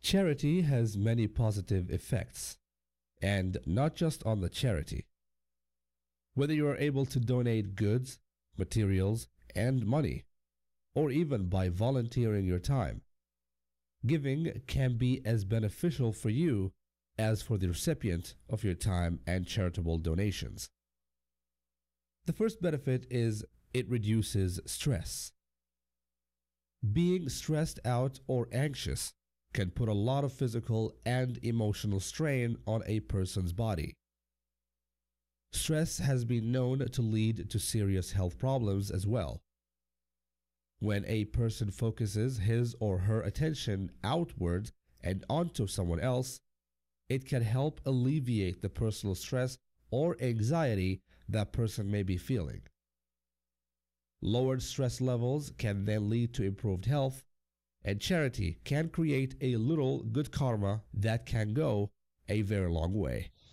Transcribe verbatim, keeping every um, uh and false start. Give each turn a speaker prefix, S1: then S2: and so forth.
S1: Charity has many positive effects, and not just on the charity. Whether you are able to donate goods, materials, and money, or even by volunteering your time, giving can be as beneficial for you as for the recipient of your time and charitable donations. The first benefit is it reduces stress. Being stressed out or anxious can put a lot of physical and emotional strain on a person's body. Stress has been known to lead to serious health problems as well. When a person focuses his or her attention outward and onto someone else, it can help alleviate the personal stress or anxiety that person may be feeling. Lowered stress levels can then lead to improved health, and charity can create a little good karma that can go a very long way.